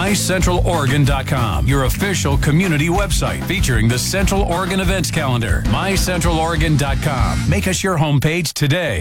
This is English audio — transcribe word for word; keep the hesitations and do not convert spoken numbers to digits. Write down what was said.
my central oregon dot com, your official community website featuring the Central Oregon events calendar. my central oregon dot com. Make us your homepage today.